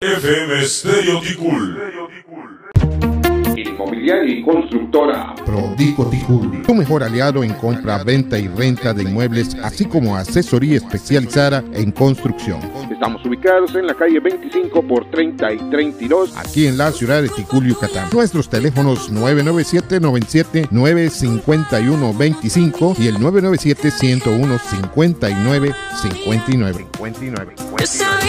FM Stereo Ticul. Inmobiliaria y constructora Prodico Ticul, tu mejor aliado en compra, venta y renta de inmuebles, así como asesoría especializada en construcción. Estamos ubicados en la calle 25 por 30 y 32, aquí en la ciudad de Ticul, Yucatán. Nuestros teléfonos 997-97-951-25 y el 997-101-5959.